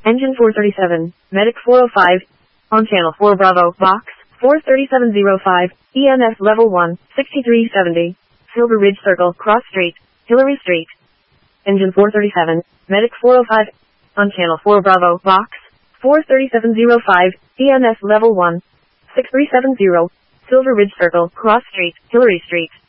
Engine 437, Medic 405, on channel 4 Bravo, box 43705, EMS level 1, 6370, Silver Ridge Circle, Cross Street, Hillary Street. Engine 437, Medic 405, on channel 4 Bravo, box 43705, EMS level 1, 6370, Silver Ridge Circle, Cross Street, Hillary Street.